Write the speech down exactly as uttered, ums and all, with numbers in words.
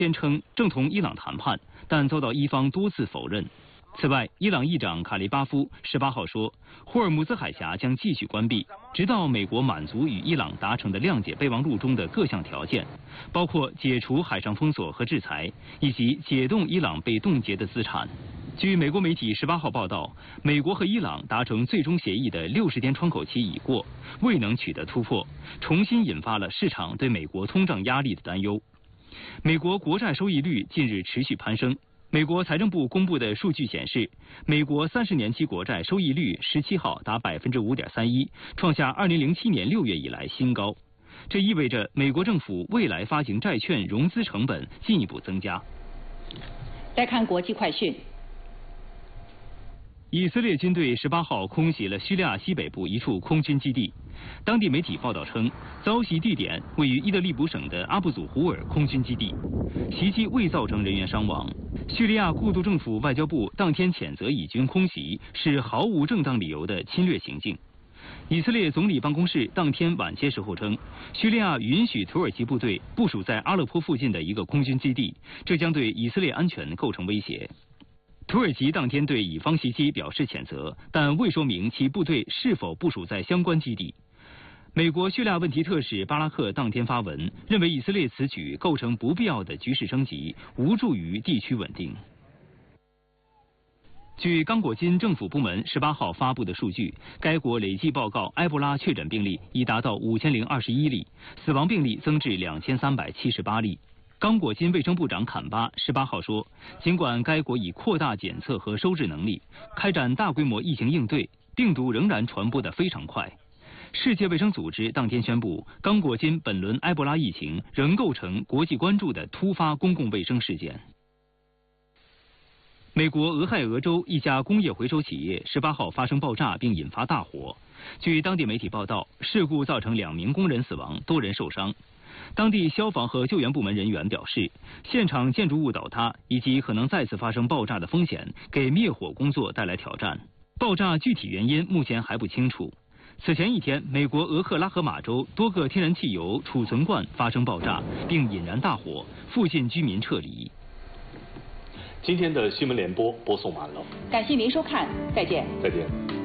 坚称正同伊朗谈判，但遭到伊方多次否认。此外，伊朗议长卡利巴夫十八号说，霍尔木兹海峡将继续关闭，直到美国满足与伊朗达成的谅解备忘录中的各项条件，包括解除海上封锁和制裁，以及解冻伊朗被冻结的资产。据美国媒体十八号报道，美国和伊朗达成最终协议的六十天窗口期已过，未能取得突破，重新引发了市场对美国通胀压力的担忧。美国国债收益率近日持续攀升。美国财政部公布的数据显示，美国三十年期国债收益率十七号达百分之五点三一，创下二零零七年六月以来新高。这意味着美国政府未来发行债券融资成本进一步增加。 再看国际快讯。 以色列军队十八号空袭了叙利亚西北部一处空军基地，当地媒体报道称，遭袭地点位于伊德利卜省的阿布祖胡尔空军基地，袭击未造成人员伤亡。叙利亚过渡政府外交部当天谴责以军空袭是毫无正当理由的侵略行径。以色列总理办公室当天晚些时候称，叙利亚允许土耳其部队部署在阿勒颇附近的一个空军基地，这将对以色列安全构成威胁。土耳其当天对以方袭击表示谴责，但未说明其部队是否部署在相关基地。美国叙利亚问题特使巴拉克当天发文，认为以色列此举构成不必要的局势升级，无助于地区稳定。据刚果金政府部门十八号发布的数据，该国累计报告埃博拉确诊病例已达到五千零二十一例，死亡病例增至两千三百七十八例。刚果金卫生部长坎巴十八号说，尽管该国已扩大检测和收治能力，开展大规模疫情应对，病毒仍然传播得非常快。世界卫生组织当天宣布，刚果金本轮埃博拉疫情仍构成国际关注的突发公共卫生事件。美国俄亥俄州一家工业回收企业十八号发生爆炸并引发大火，据当地媒体报道，事故造成两名工人死亡，多人受伤。当地消防和救援部门人员表示，现场建筑物倒塌以及可能再次发生爆炸的风险，给灭火工作带来挑战。爆炸具体原因目前还不清楚。此前一天，美国俄克拉荷马州多个天然气油储存罐发生爆炸，并引燃大火，附近居民撤离。 今天的新闻联播播送完了， 感谢您收看，再见。 再见。